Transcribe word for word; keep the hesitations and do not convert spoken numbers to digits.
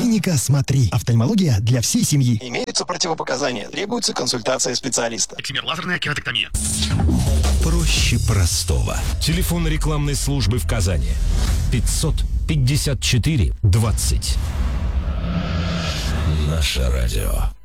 Клиника «Смотри». Офтальмология для всей семьи. Имеются противопоказания. Требуется консультация специалиста. Эксимер, лазерная кератоктомия. Проще простого. Телефон рекламной службы в Казани. пятьсот пятьдесят четыре двадцать. Наше радио.